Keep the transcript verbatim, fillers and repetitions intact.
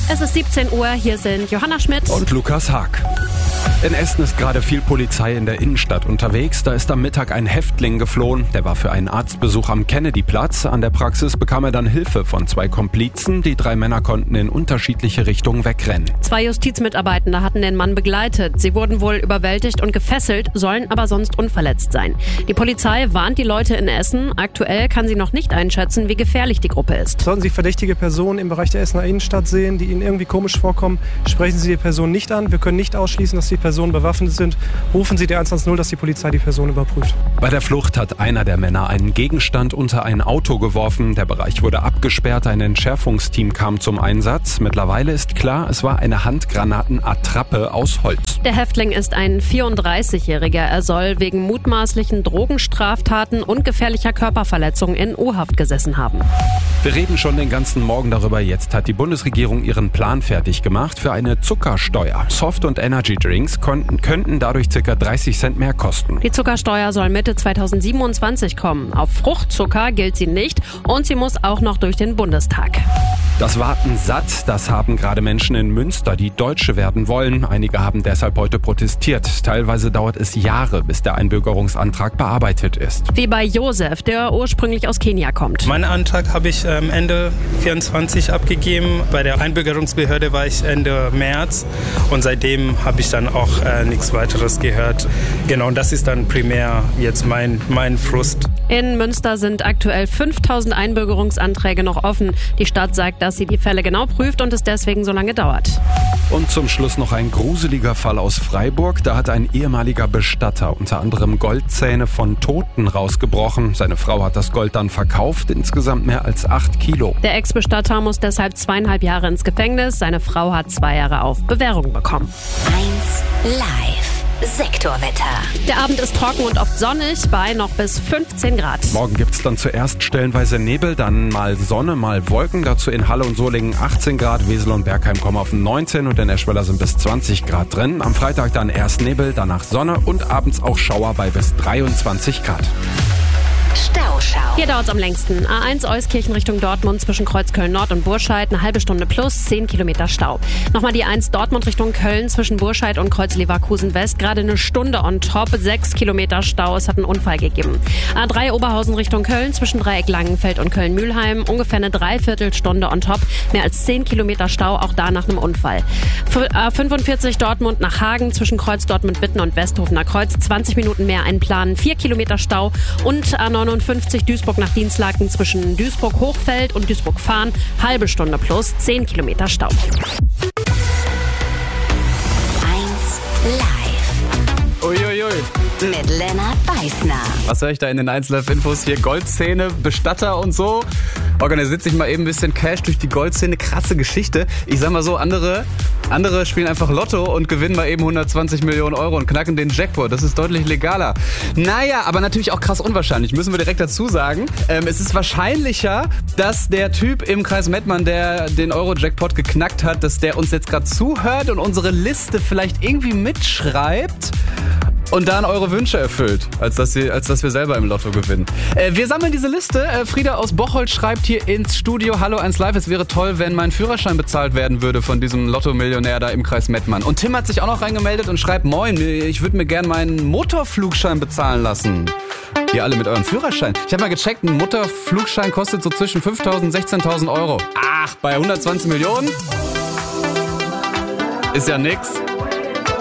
Es ist siebzehn Uhr, hier sind Johanna Schmidt und Lukas Haag. In Essen ist gerade viel Polizei in der Innenstadt unterwegs. Da ist am Mittag ein Häftling geflohen. Der war für einen Arztbesuch am Kennedyplatz. An der Praxis bekam er dann Hilfe von zwei Komplizen. Die drei Männer konnten in unterschiedliche Richtungen wegrennen. Zwei Justizmitarbeitende hatten den Mann begleitet. Sie wurden wohl überwältigt und gefesselt, sollen aber sonst unverletzt sein. Die Polizei warnt die Leute in Essen. Aktuell kann sie noch nicht einschätzen, wie gefährlich die Gruppe ist. Sollten Sie verdächtige Personen im Bereich der Essener Innenstadt sehen, die Ihnen irgendwie komisch vorkommen, sprechen Sie die Person nicht an. Wir können nicht ausschließen, dass die Personen bewaffnet sind. Rufen Sie die eins eins null, dass die Polizei die Person überprüft. Bei der Flucht hat einer der Männer einen Gegenstand unter ein Auto geworfen. Der Bereich wurde abgesperrt. Ein Entschärfungsteam kam zum Einsatz. Mittlerweile ist klar, es war eine Handgranatenattrappe aus Holz. Der Häftling ist ein vierunddreißigjähriger. Er soll wegen mutmaßlichen Drogenstraftaten und gefährlicher Körperverletzung in U-Haft gesessen haben. Wir reden schon den ganzen Morgen darüber. Jetzt hat die Bundesregierung ihren Plan fertig gemacht für eine Zuckersteuer. Soft- und Energy-Drinks konnten, könnten dadurch ca. dreißig Cent mehr kosten. Die Zuckersteuer soll Mitte zweitausendsiebenundzwanzig kommen. Auf Fruchtzucker gilt sie nicht und sie muss auch noch durch den Bundestag. Das Warten satt, das haben gerade Menschen in Münster, die Deutsche werden wollen. Einige haben deshalb heute protestiert. Teilweise dauert es Jahre, bis der Einbürgerungsantrag bearbeitet ist. Wie bei Josef, der ursprünglich aus Kenia kommt. Meinen Antrag habe ich ähm, Ende vierundzwanzig abgegeben. Bei der Einbürgerungsbehörde war ich Ende März und seitdem habe ich dann auch äh, nichts weiteres gehört. Genau, und das ist dann primär jetzt mein, mein Frust. In Münster sind aktuell fünftausend Einbürgerungsanträge noch offen. Die Stadt sagt, dass sie die Fälle genau prüft und es deswegen so lange dauert. Und zum Schluss noch ein gruseliger Fall aus Freiburg. Da hat ein ehemaliger Bestatter unter anderem Goldzähne von Toten rausgebrochen. Seine Frau hat das Gold dann verkauft, insgesamt mehr als acht Kilo. Der Ex-Bestatter muss deshalb zweieinhalb Jahre ins Gefängnis. Seine Frau hat zwei Jahre auf Bewährung bekommen. eins live. Sektorwetter. Der Abend ist trocken und oft sonnig bei noch bis fünfzehn Grad. Morgen gibt's dann zuerst stellenweise Nebel, dann mal Sonne, mal Wolken. Dazu in Halle und Solingen achtzehn Grad, Wesel und Bergheim kommen auf neunzehn und in Eschweiler sind bis zwanzig Grad drin. Am Freitag dann erst Nebel, danach Sonne und abends auch Schauer bei bis dreiundzwanzig Grad. Stauschau. Hier dauert es am längsten. A eins Euskirchen Richtung Dortmund zwischen Kreuzköln Nord und Burscheid. Eine halbe Stunde plus, zehn Kilometer Stau. Nochmal die eins Dortmund Richtung Köln zwischen Burscheid und Kreuz-Leverkusen West. Gerade eine Stunde on top, sechs Kilometer Stau. Es hat einen Unfall gegeben. A drei Oberhausen Richtung Köln zwischen Dreieck Langenfeld und Köln-Mühlheim. Ungefähr eine Dreiviertelstunde on top. Mehr als zehn Kilometer Stau, auch da nach einem Unfall. A fünfundvierzig Dortmund nach Hagen zwischen Kreuz Dortmund-Witten und Westhofener Kreuz. zwanzig Minuten mehr einplanen, vier Kilometer Stau. Und A neunundfünfzig Duisburg nach Dienstlaken zwischen Duisburg-Hochfeld und Duisburg-Fahren. Halbe Stunde plus, zehn Kilometer Stau. eins live. Uiuiui. Mit Lennart Beißner. Was höre ich da in den eins Live-Infos hier? Goldzähne, Bestatter und so. Organisiert sich mal eben ein bisschen Cash durch die Goldzähne. Krasse Geschichte. Ich sag mal so, andere, andere spielen einfach Lotto und gewinnen mal eben hundertzwanzig Millionen Euro und knacken den Jackpot. Das ist deutlich legaler. Naja, aber natürlich auch krass unwahrscheinlich, müssen wir direkt dazu sagen. Ähm, es ist wahrscheinlicher, dass der Typ im Kreis Mettmann, der den Euro-Jackpot geknackt hat, dass der uns jetzt gerade zuhört und unsere Liste vielleicht irgendwie mitschreibt und dann eure Wünsche erfüllt, als dass, sie, als dass wir selber im Lotto gewinnen. Äh, wir sammeln diese Liste. Äh, Frieda aus Bocholt schreibt hier ins Studio: Hallo eins Live, es wäre toll, wenn mein Führerschein bezahlt werden würde von diesem Lotto-Millionär da im Kreis Mettmann. Und Tim hat sich auch noch reingemeldet und schreibt: Moin, ich würde mir gerne meinen Motorflugschein bezahlen lassen. Ihr alle mit eurem Führerschein. Ich habe mal gecheckt, ein Motorflugschein kostet so zwischen fünftausend und sechzehntausend Euro. Ach, bei hundertzwanzig Millionen? Ist ja nix.